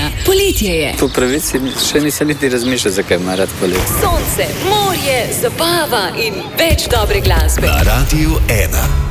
ena. Poletje je. Po pravici še nisem niti razmišljal, zakaj ima rad poletje. Sonce, morje, zabava in več dobre glasbe. Na Radiu 1.